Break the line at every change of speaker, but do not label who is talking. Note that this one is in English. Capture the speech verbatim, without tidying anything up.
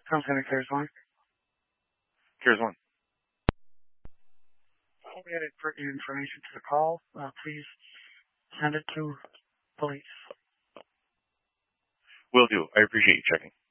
Tom Center, Cares One.
Cares One.
I'll get your information to the call. Uh, please send it to police.
Will do. I appreciate you checking.